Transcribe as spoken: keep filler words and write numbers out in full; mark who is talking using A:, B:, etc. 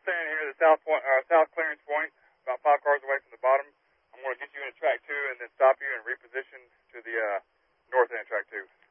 A: standing here at the south point, uh, south clearance point, about five cars away from the bottom. I'm going to get you into track two and then stop you and reposition to the uh, north end of track two.